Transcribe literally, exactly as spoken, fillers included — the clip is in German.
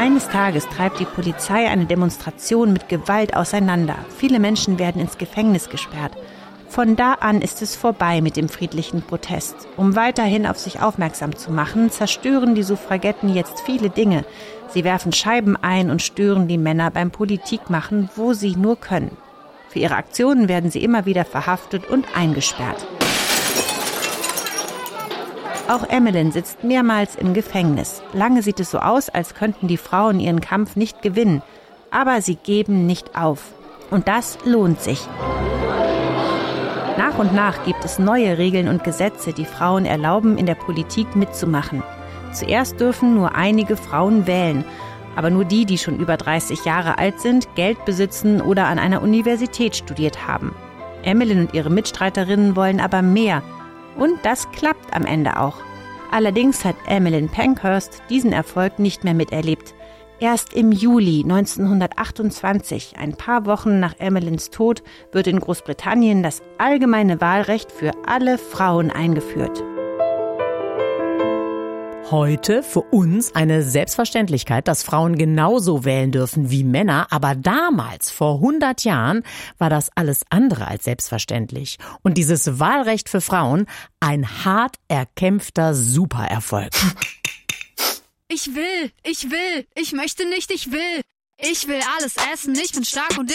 Eines Tages treibt die Polizei eine Demonstration mit Gewalt auseinander. Viele Menschen werden ins Gefängnis gesperrt. Von da an ist es vorbei mit dem friedlichen Protest. Um weiterhin auf sich aufmerksam zu machen, zerstören die Suffragetten jetzt viele Dinge. Sie werfen Scheiben ein und stören die Männer beim Politikmachen, wo sie nur können. Für ihre Aktionen werden sie immer wieder verhaftet und eingesperrt. Auch Emmeline sitzt mehrmals im Gefängnis. Lange sieht es so aus, als könnten die Frauen ihren Kampf nicht gewinnen. Aber sie geben nicht auf. Und das lohnt sich. Nach und nach gibt es neue Regeln und Gesetze, die Frauen erlauben, in der Politik mitzumachen. Zuerst dürfen nur einige Frauen wählen, aber nur die, die schon über dreißig Jahre alt sind, Geld besitzen oder an einer Universität studiert haben. Emmeline und ihre Mitstreiterinnen wollen aber mehr. Und das klappt am Ende auch. Allerdings hat Emmeline Pankhurst diesen Erfolg nicht mehr miterlebt. Erst im Juli neunzehnhundertachtundzwanzig, ein paar Wochen nach Emmelines Tod, wird in Großbritannien das allgemeine Wahlrecht für alle Frauen eingeführt. Heute für uns eine Selbstverständlichkeit, dass Frauen genauso wählen dürfen wie Männer. Aber damals, vor hundert Jahren, war das alles andere als selbstverständlich. Und dieses Wahlrecht für Frauen, ein hart erkämpfter Supererfolg. Ich will, ich will, ich möchte nicht, ich will. Ich will alles essen, ich bin stark und